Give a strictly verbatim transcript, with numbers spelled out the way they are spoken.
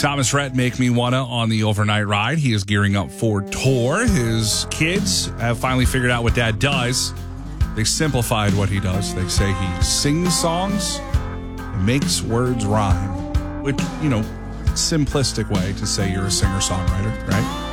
Thomas Rhett, Make Me Wanna on the overnight ride. He is gearing up for tour. His kids have finally figured out what Dad does. They simplified what he does. They say he sings songs and makes words rhyme, which, you know, simplistic way to say you're a singer-songwriter, right?